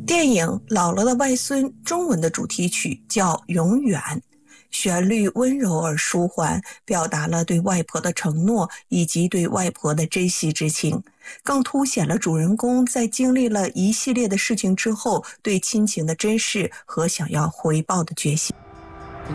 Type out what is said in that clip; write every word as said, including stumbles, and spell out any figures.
电影《姥姥的外孙》中文的主题曲叫《永远》，旋律温柔而舒缓，表达了对外婆的承诺以及对外婆的珍惜之情，更凸显了主人公在经历了一系列的事情之后对亲情的珍视和想要回报的决心。